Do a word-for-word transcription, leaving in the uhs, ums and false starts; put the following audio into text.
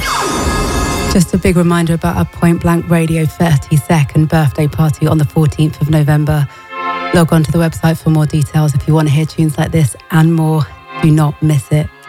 Just a big reminder about our Point Blank Radio thirty-second birthday party on the fourteenth of November. Log on to the website for more details if you want to hear tunes like this and more. Do not miss it.